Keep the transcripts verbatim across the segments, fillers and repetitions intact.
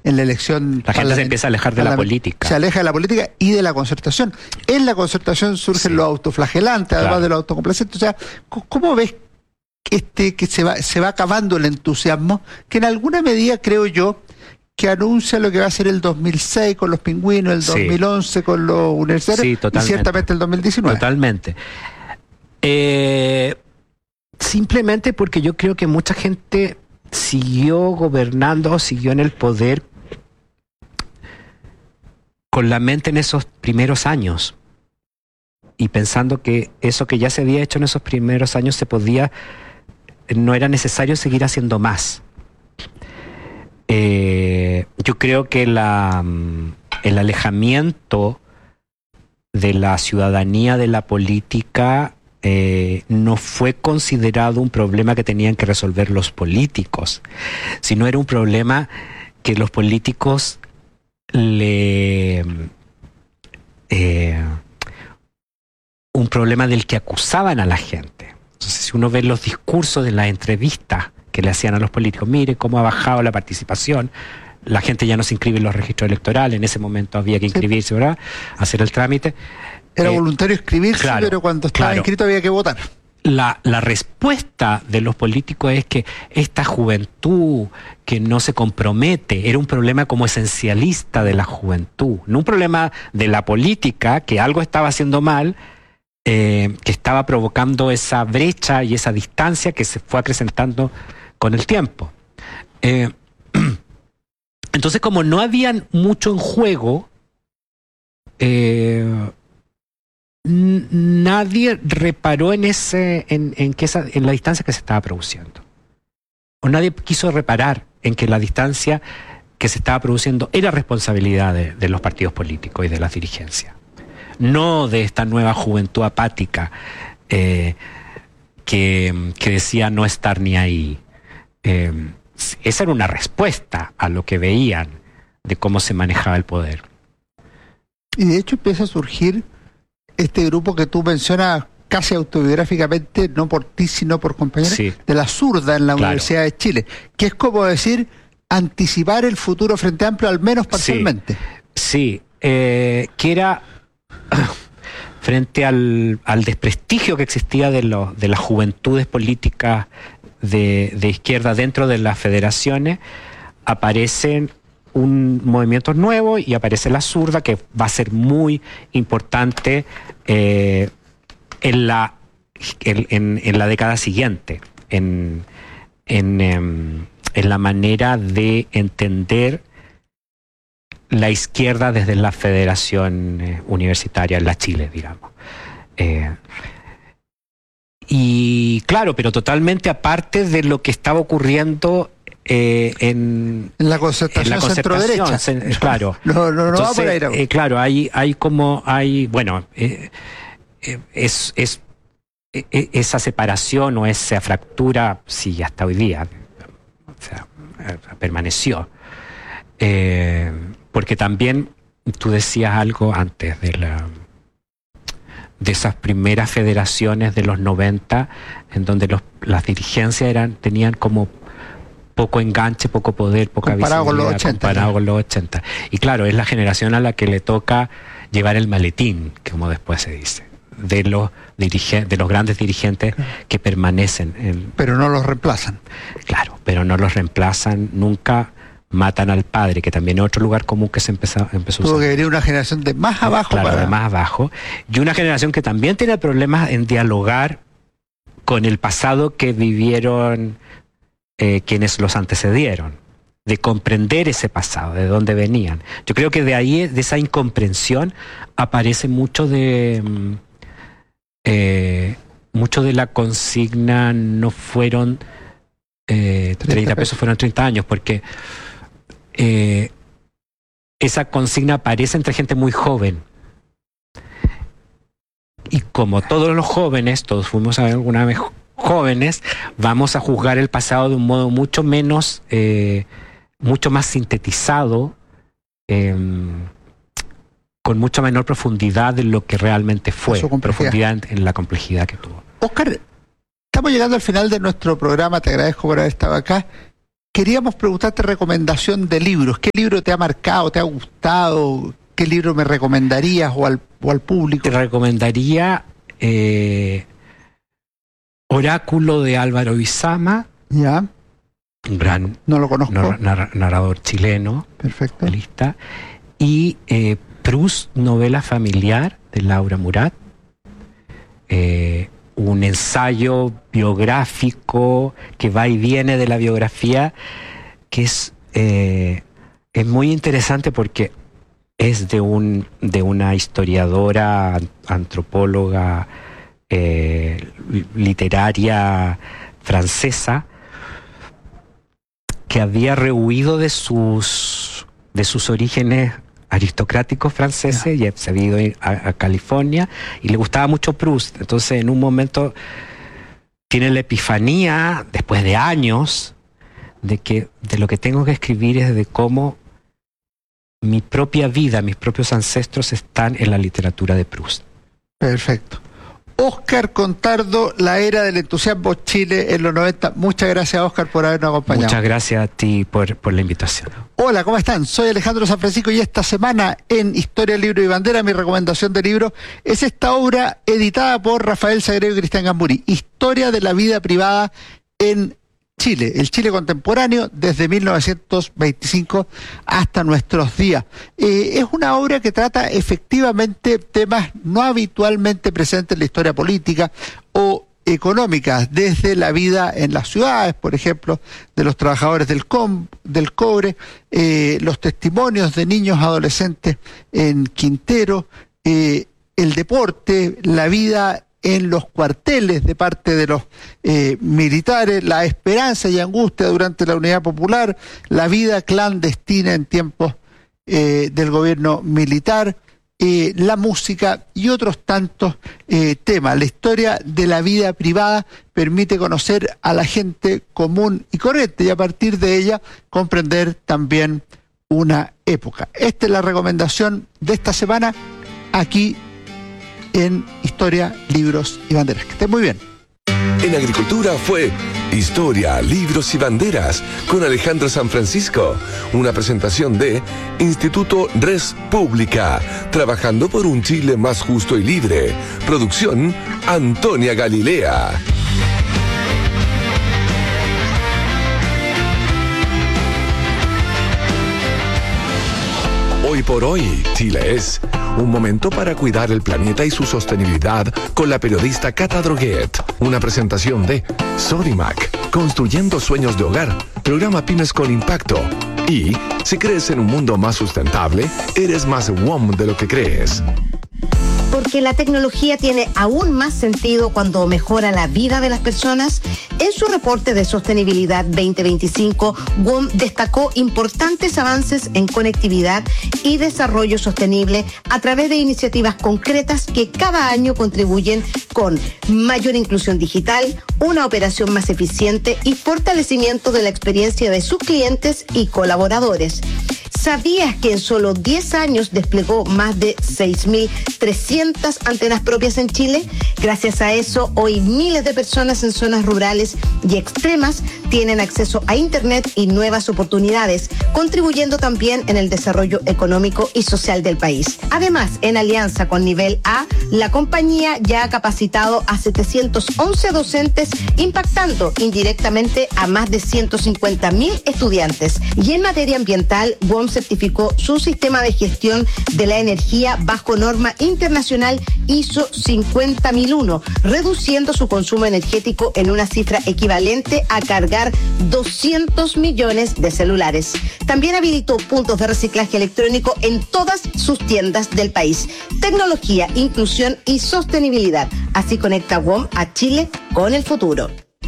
en la elección. La gente se empieza a alejar de la política. Se aleja de la política y de la concertación. En la concertación surgen sí. los autoflagelantes, además claro. de los autocomplacentes. O sea, ¿cómo ves este que se va, se va acabando el entusiasmo? Que en alguna medida, creo yo, que anuncia lo que va a ser el dos mil seis con los pingüinos, el dos mil once sí. con los universitarios sí, y ciertamente el dos mil diecinueve. Totalmente. Eh, simplemente porque yo creo que mucha gente siguió gobernando, siguió en el poder con la mente en esos primeros años y pensando que eso que ya se había hecho en esos primeros años se podía, no era necesario seguir haciendo más. Eh, yo creo que la, el alejamiento de la ciudadanía de la política eh, no fue considerado un problema que tenían que resolver los políticos, sino era un problema que los políticos le... Eh, un problema del que acusaban a la gente. Entonces, si uno ve los discursos de las entrevistas que le hacían a los políticos, mire cómo ha bajado la participación, la gente ya no se inscribe en los registros electorales, en ese momento había que inscribirse, ¿verdad? Hacer el trámite. Era eh, voluntario inscribirse, claro, pero cuando estaba claro. inscrito había que votar. La, la respuesta de los políticos es que esta juventud que no se compromete era un problema como esencialista de la juventud, no un problema de la política, que algo estaba haciendo mal, eh, que estaba provocando esa brecha y esa distancia que se fue acrecentando con el tiempo. Eh, entonces, como no había mucho en juego, eh, nadie reparó en ese, en, en que esa, en la distancia que se estaba produciendo. O nadie quiso reparar en que la distancia que se estaba produciendo era responsabilidad de, de los partidos políticos y de las dirigencias. No de esta nueva juventud apática eh, que, que decía no estar ni ahí. Eh, esa era una respuesta a lo que veían de cómo se manejaba el poder. Y de hecho empieza a surgir este grupo que tú mencionas casi autobiográficamente, no por ti sino por compañeros, sí. de la zurda en la claro. Universidad de Chile, que es como decir anticipar el futuro Frente Amplio al menos parcialmente. Sí, sí eh, que era frente al, al desprestigio que existía de, lo, de las juventudes políticas de, de izquierda dentro de las federaciones, aparecen un movimiento nuevo y aparece la zurda, que va a ser muy importante eh, en, la, en, en, en la década siguiente, en, en, en, en la manera de entender la izquierda desde la federación eh, universitaria, en la Chile, digamos. Eh, y claro, pero totalmente aparte de lo que estaba ocurriendo eh, en, en la concertación, en la centro-derecha. Cent claro. No, no, no Entonces, va por ahí. Eh, claro, hay, hay como, hay, bueno, eh, eh, es, es eh, esa separación o esa fractura, sí, hasta hoy día, o sea, eh, permaneció. Eh, porque también tú decías algo antes de la de esas primeras federaciones de los noventa en donde los, las dirigencias eran tenían como poco enganche, poco poder, poca comparado visibilidad con los ochenta, comparado ¿no? con los ochenta. Y claro, es la generación a la que le toca llevar el maletín, como después se dice, de los dirige, de los grandes dirigentes que permanecen en, pero no los reemplazan. Claro, pero no los reemplazan nunca. Matan al padre, que también es otro lugar común que se empezó, empezó a usar. Tuvo que venir una generación de más abajo. Claro, para... de más abajo. Y una generación que también tiene problemas en dialogar con el pasado que vivieron eh, quienes los antecedieron. De comprender ese pasado, de dónde venían. Yo creo que de ahí, de esa incomprensión, aparece mucho de... Eh, mucho de la consigna no fueron... Eh, treinta pesos, fueron treinta años, porque... Eh, esa consigna aparece entre gente muy joven y como todos los jóvenes, todos fuimos alguna vez jóvenes, vamos a juzgar el pasado de un modo mucho menos eh, mucho más sintetizado, eh, con mucha menor profundidad de lo que realmente fue, profundidad en, en la complejidad que tuvo. Óscar, estamos llegando al final de nuestro programa, te agradezco por haber estado acá. queríamos preguntarte recomendación de libros. ¿Qué libro te ha marcado, te ha gustado? ¿Qué libro me recomendarías o al, o al público? Te recomendaría eh, Oráculo de Álvaro Izama. Ya. Un gran no lo conozco. Nar narrador chileno. Perfecto. Lista. Y eh, Proust, novela familiar, de Laura Murat. Eh, un ensayo biográfico que va y viene de la biografía, que es, eh, es muy interesante porque es de, un, de una historiadora, antropóloga, eh, literaria francesa, que había rehuido de sus, de sus orígenes aristocráticos franceses, yeah. y se había ido a, a California, y le gustaba mucho Proust. Entonces, en un momento, tiene la epifanía, después de años, de que de lo que tengo que escribir es de cómo mi propia vida, mis propios ancestros están en la literatura de Proust. Perfecto. Óscar Contardo, La Era del Entusiasmo Chile en los noventa. Muchas gracias, Óscar, por habernos acompañado. Muchas gracias a ti por, por la invitación. Hola, ¿cómo están? Soy Alejandro San Francisco y esta semana en Historia, Libro y Bandera, mi recomendación de libro es esta obra editada por Rafael Sagredo y Cristian Gamburi, Historia de la vida privada en Chile, el Chile contemporáneo desde mil novecientos veinticinco hasta nuestros días. Eh, es una obra que trata efectivamente temas no habitualmente presentes en la historia política o económica, desde la vida en las ciudades, por ejemplo, de los trabajadores del, com, del cobre, eh, los testimonios de niños adolescentes en Quintero, eh, el deporte, la vida en los cuarteles de parte de los eh, militares, la esperanza y angustia durante la Unidad Popular, la vida clandestina en tiempos eh, del gobierno militar, eh, la música y otros tantos eh, temas. La historia de la vida privada permite conocer a la gente común y corriente y a partir de ella comprender también una época. Esta es la recomendación de esta semana aquí en Historia, Libros y Banderas. Que estén muy bien. En Agricultura fue Historia, Libros y Banderas con Alejandro San Francisco. Una presentación de Instituto Res Pública, trabajando por un Chile más justo y libre. Producción Antonia Galilea. Hoy por hoy, Chile es un momento para cuidar el planeta y su sostenibilidad con la periodista Cata Droguet. Una presentación de Sodimac, construyendo sueños de hogar, programa Pymes con Impacto. Y si crees en un mundo más sustentable, eres más W O M de lo que crees. Porque la tecnología tiene aún más sentido cuando mejora la vida de las personas. En su reporte de sostenibilidad veinte veinticinco, W O M destacó importantes avances en conectividad y desarrollo sostenible a través de iniciativas concretas que cada año contribuyen con mayor inclusión digital, una operación más eficiente y fortalecimiento de la experiencia de sus clientes y colaboradores. ¿Sabías que en solo diez años desplegó más de seis mil trescientas antenas propias en Chile? Gracias a eso, hoy miles de personas en zonas rurales y extremas tienen acceso a Internet y nuevas oportunidades, contribuyendo también en el desarrollo económico y social del país. Además, en alianza con Nivel A, la compañía ya ha capacitado a setecientos once docentes, impactando indirectamente a más de ciento cincuenta mil estudiantes. Y en materia ambiental, W O M certificó su sistema de gestión de la energía bajo norma internacional I S O cincuenta mil uno, reduciendo su consumo energético en una cifra equivalente a cargar doscientos millones de celulares. También habilitó puntos de reciclaje electrónico en todas sus tiendas del país. Tecnología, inclusión y sostenibilidad. Así conecta W O M a Chile con el futuro.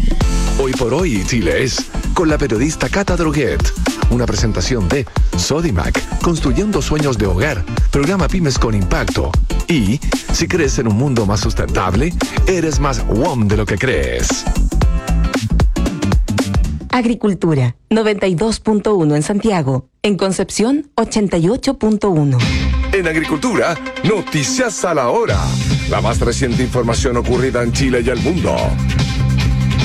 Hoy por hoy, Chile es con la periodista Cata Droguet. Una presentación de Sodimac, construyendo sueños de hogar, programa Pymes con Impacto. Y si crees en un mundo más sustentable, eres más W O M de lo que crees. Agricultura, noventa y dos punto uno en Santiago. En Concepción, ochenta y ocho punto uno. En Agricultura, noticias a la hora. La más reciente información ocurrida en Chile y el mundo.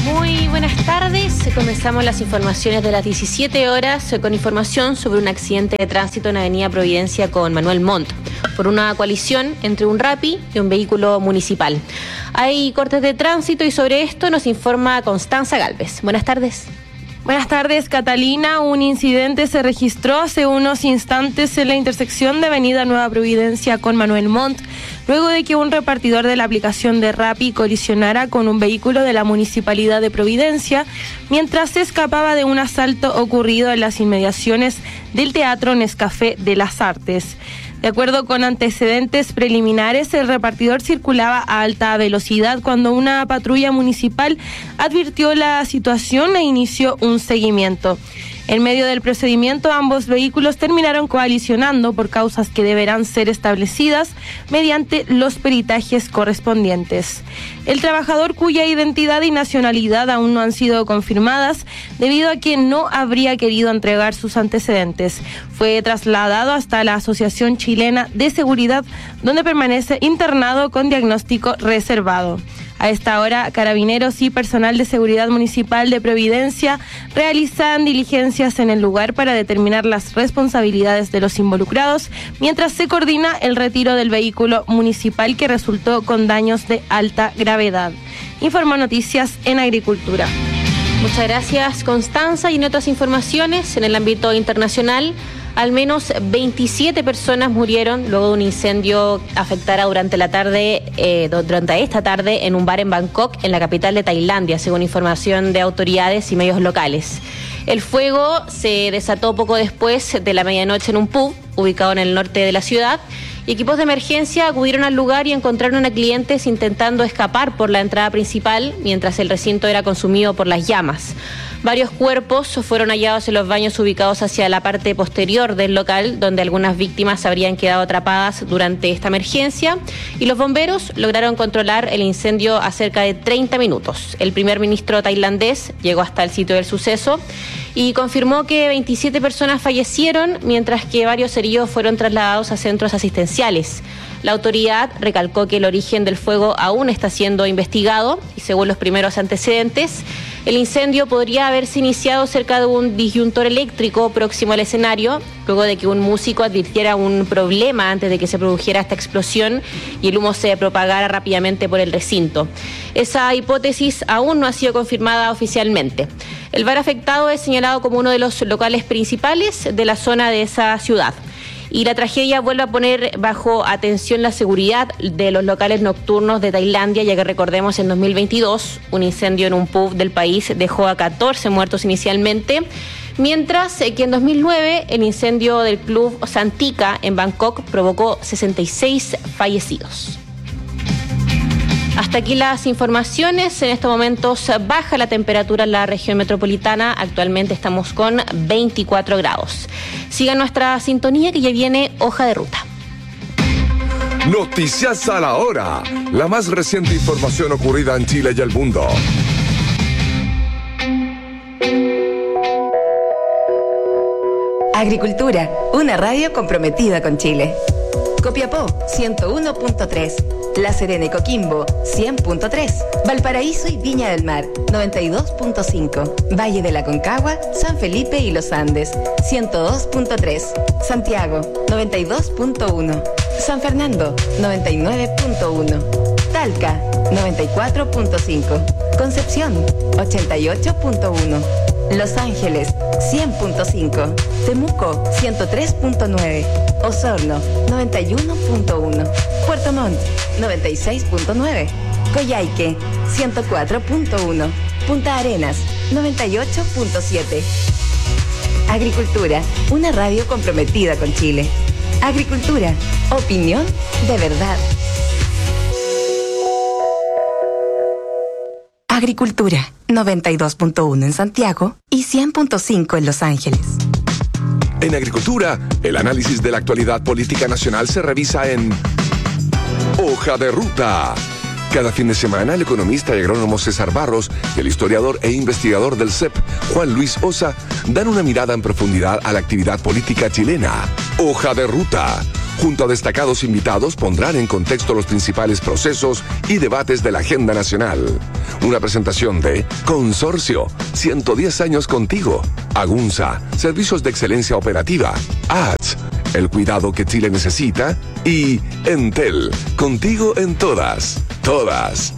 Muy buenas tardes. Comenzamos las informaciones de las diecisiete horas con información sobre un accidente de tránsito en Avenida Providencia con Manuel Montt por una colisión entre un Rappi y un vehículo municipal. Hay cortes de tránsito y sobre esto nos informa Constanza Galvez. Buenas tardes. Buenas tardes, Catalina. Un incidente se registró hace unos instantes en la intersección de Avenida Nueva Providencia con Manuel Montt, luego de que un repartidor de la aplicación de Rappi colisionara con un vehículo de la Municipalidad de Providencia mientras se escapaba de un asalto ocurrido en las inmediaciones del Teatro Nescafé de las Artes. De acuerdo con antecedentes preliminares, el repartidor circulaba a alta velocidad cuando una patrulla municipal advirtió la situación e inició un seguimiento. En medio del procedimiento, ambos vehículos terminaron colisionando por causas que deberán ser establecidas mediante los peritajes correspondientes. El trabajador, cuya identidad y nacionalidad aún no han sido confirmadas debido a que no habría querido entregar sus antecedentes, fue trasladado hasta la Asociación Chilena de Seguridad, donde permanece internado con diagnóstico reservado. A esta hora, carabineros y personal de seguridad municipal de Providencia realizan diligencias en el lugar para determinar las responsabilidades de los involucrados, mientras se coordina el retiro del vehículo municipal que resultó con daños de alta gravedad. Informa Noticias en Agricultura. Muchas gracias, Constanza. Y en otras informaciones, en el ámbito internacional, al menos veintisiete personas murieron luego de un incendio afectara durante la tarde, eh, durante esta tarde en un bar en Bangkok, en la capital de Tailandia, según información de autoridades y medios locales. El fuego se desató poco después de la medianoche en un pub ubicado en el norte de la ciudad. Y equipos de emergencia acudieron al lugar y encontraron a clientes intentando escapar por la entrada principal mientras el recinto era consumido por las llamas. Varios cuerpos fueron hallados en los baños ubicados hacia la parte posterior del local, donde algunas víctimas habrían quedado atrapadas durante esta emergencia, y los bomberos lograron controlar el incendio a cerca de treinta minutos. El primer ministro tailandés llegó hasta el sitio del suceso y confirmó que veintisiete personas fallecieron, mientras que varios heridos fueron trasladados a centros asistenciales. La autoridad recalcó que el origen del fuego aún está siendo investigado y, según los primeros antecedentes, el incendio podría haberse iniciado cerca de un disyuntor eléctrico próximo al escenario, luego de que un músico advirtiera un problema antes de que se produjera esta explosión y el humo se propagara rápidamente por el recinto. Esa hipótesis aún no ha sido confirmada oficialmente. El bar afectado es señalado como uno de los locales principales de la zona de esa ciudad. Y la tragedia vuelve a poner bajo atención la seguridad de los locales nocturnos de Tailandia, ya que recordemos en dos mil veintidós un incendio en un pub del país dejó a catorce muertos inicialmente, mientras que en dos mil nueve el incendio del club Santika en Bangkok provocó sesenta y seis fallecidos. Hasta aquí las informaciones. En estos momentos baja la temperatura en la región metropolitana. Actualmente estamos con veinticuatro grados. Sigan nuestra sintonía, que ya viene Hoja de Ruta. Noticias a la hora. La más reciente información ocurrida en Chile y el mundo. Agricultura, una radio comprometida con Chile. Copiapó, ciento uno punto tres. La Serena y Coquimbo, cien punto tres. Valparaíso y Viña del Mar, noventa y dos punto cinco. Valle de la Concagua, San Felipe y Los Andes, ciento dos punto tres. Santiago, noventa y dos punto uno. San Fernando, noventa y nueve punto uno. Talca, noventa y cuatro punto cinco. Concepción, ochenta y ocho punto uno. Los Ángeles, cien punto cinco. Temuco, ciento tres punto nueve. Osorno, noventa y uno punto uno. Puerto Montt, noventa y seis punto nueve. Coyhaique, ciento cuatro punto uno. Punta Arenas, noventa y ocho punto siete. Agricultura, una radio comprometida con Chile. Agricultura, opinión de verdad. Agricultura, noventa y dos punto uno en Santiago y cien punto cinco en Los Ángeles. En Agricultura, el análisis de la actualidad política nacional se revisa en Hoja de Ruta. Cada fin de semana, el economista y agrónomo César Barros y el historiador e investigador del C E P, Juan Luis Osa, dan una mirada en profundidad a la actividad política chilena. Hoja de Ruta, junto a destacados invitados, pondrán en contexto los principales procesos y debates de la agenda nacional. Una presentación de Consorcio, ciento diez años contigo. Agunza, servicios de excelencia operativa. A T S, el cuidado que Chile necesita. Y Entel, contigo en todas, todas.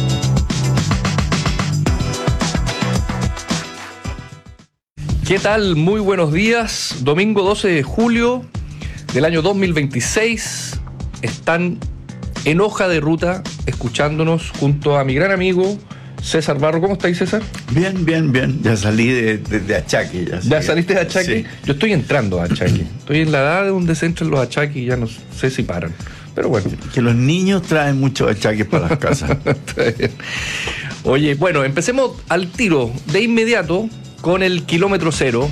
¿Qué tal? Muy buenos días. Domingo doce de julio del año dos mil veintiséis. Están en hoja de ruta escuchándonos junto a mi gran amigo César Barro. ¿Cómo estáis, César? Bien, bien, bien. Ya salí de, de, de Achaque. Ya, ¿Ya saliste de Achaque? Sí. Yo estoy entrando a Achaque. Estoy en la edad de donde se entran los achaques y ya no sé si paran. Pero bueno. Que los niños traen muchos achaques para las casas. Oye, bueno, empecemos al tiro de inmediato con el kilómetro cero.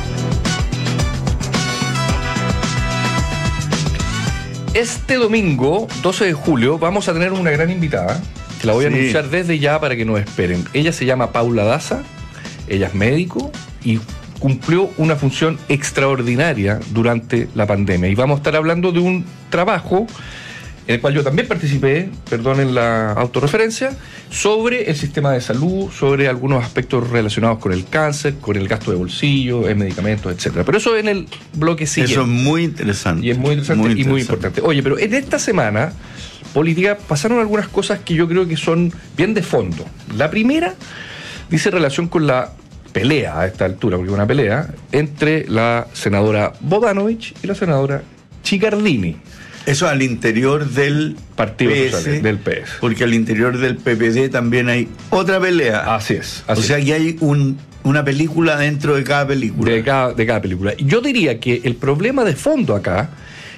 Este domingo, doce de julio, vamos a tener una gran invitada, que la voy a sí. anunciar desde ya para que nos esperen. Ella se llama Paula Daza, ella es médico y cumplió una función extraordinaria durante la pandemia. Y vamos a estar hablando de un trabajo en el cual yo también participé, perdonen la autorreferencia, sobre el sistema de salud, sobre algunos aspectos relacionados con el cáncer, con el gasto de bolsillo, en medicamentos, etcétera. Pero eso en el bloque siguiente. Eso es muy interesante. Y es muy interesante, muy interesante y muy importante. Oye, pero en esta semana política pasaron algunas cosas que yo creo que son bien de fondo. La primera dice relación con la pelea a esta altura, porque es una pelea, entre la senadora Bodanovich y la senadora Chiccardini. Eso al interior del Partido P S, Social, del P S. Porque al interior del P P D también hay otra pelea. Así es. Así o sea, es. que hay un, una película dentro de cada película. De cada, de cada película. Yo diría que el problema de fondo acá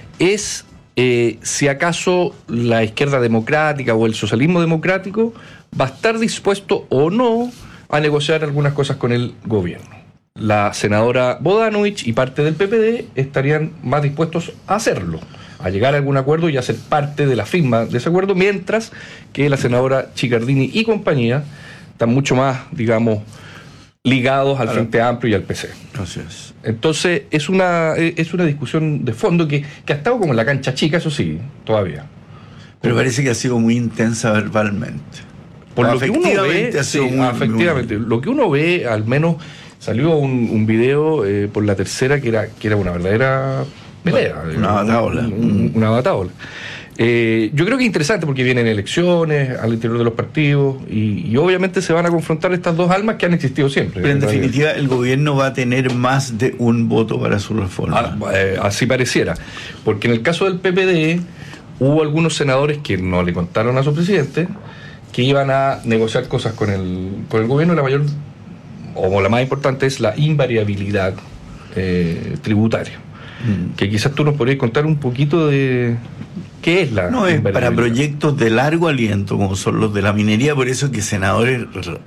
es eh, si acaso la izquierda democrática o el socialismo democrático va a estar dispuesto o no a negociar algunas cosas con el gobierno. La senadora Bodanovich y parte del P P D estarían más dispuestos a hacerlo, a llegar a algún acuerdo y a ser parte de la firma de ese acuerdo, mientras que la senadora Chiccardini y compañía están mucho más, digamos, ligados al Frente Amplio y al P C. Así es. Entonces, es una, es una discusión de fondo que, que ha estado como en la cancha chica, eso sí, todavía. Pero parece que ha sido muy intensa verbalmente. Por lo que uno ve, sí, muy, efectivamente, muy... lo que uno ve, al menos salió un, un video eh, por La Tercera que era, que era una verdadera pelea. Una bataola. Un, una bataola. Eh, yo creo que es interesante porque vienen elecciones al interior de los partidos y, y obviamente se van a confrontar estas dos almas que han existido siempre. Pero en definitiva el gobierno va a tener más de un voto para su reforma. Ah, eh, así pareciera. Porque en el caso del P P D hubo algunos senadores que no le contaron a su presidente que iban a negociar cosas con el, con el gobierno. La mayor, o la más importante, es la invariabilidad eh, tributaria. Mm. Que quizás tú nos podrías contar un poquito de qué es la no es para proyectos de largo aliento como son los de la minería, por eso que senadores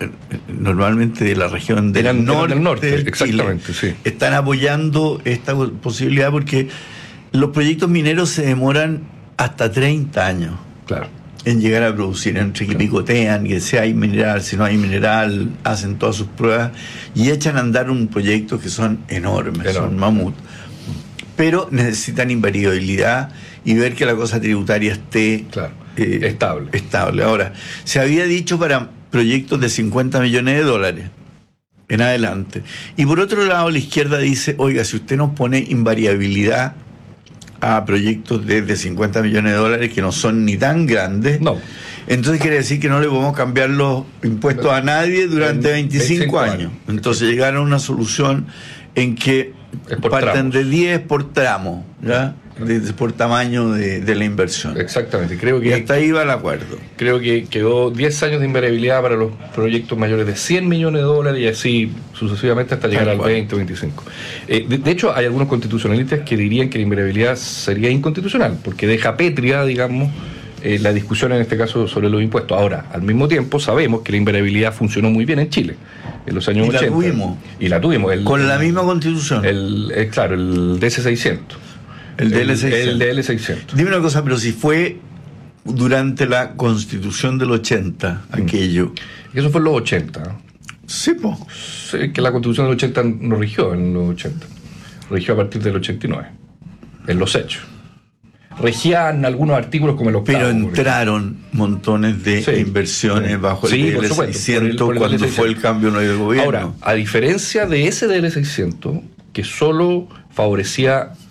normalmente de la región del Eran, norte, del norte del exactamente, Chile, sí. están apoyando esta posibilidad porque los proyectos mineros se demoran hasta treinta años. Claro. En llegar a producir, entre que picotean, que si hay mineral, si no hay mineral, hacen todas sus pruebas y echan a andar un proyecto que son enormes, Enorme. son mamut. Pero necesitan invariabilidad y ver que la cosa tributaria esté claro, eh, estable. estable. Ahora, se había dicho para proyectos de cincuenta millones de dólares en adelante. Y por otro lado, la izquierda dice, oiga, si usted nos pone invariabilidad a proyectos de, de cincuenta millones de dólares que no son ni tan grandes, no. entonces quiere decir que no le podemos cambiar los impuestos a nadie durante veinticinco años. Entonces llegaron a una solución en que parten de diez por tramo, ¿ya? De, de, por tamaño de, de la inversión. Exactamente, creo que y hasta ahí va el acuerdo. Creo que quedó diez años de invariabilidad para los proyectos mayores de cien millones de dólares y así sucesivamente hasta llegar al veinte o veinticinco. Eh, de, de hecho, hay algunos constitucionalistas que dirían que la invariabilidad sería inconstitucional, porque deja pétrea, digamos, eh, la discusión en este caso sobre los impuestos. Ahora, al mismo tiempo, sabemos que la invariabilidad funcionó muy bien en Chile en los años y ochenta. La tuvimos. Y la tuvimos. El, con la misma constitución. El, el, claro, el D S seiscientos. El D L seiscientos. El D L seiscientos. Dime una cosa, pero si fue durante la Constitución del ochenta, mm. aquello. Eso fue en los ochenta. Sí, pues. Sí, que la Constitución del ochenta no rigió en los ochenta. Rigió a partir del ochenta y nueve. En los hechos. regían algunos artículos como el octavo. Pero entraron montones de sí, inversiones sí, bajo el sí, D L seiscientos por el, por el cuando D L seiscientos. Fue el cambio de gobierno. Ahora, a diferencia de ese D L seiscientos, que solo favorecía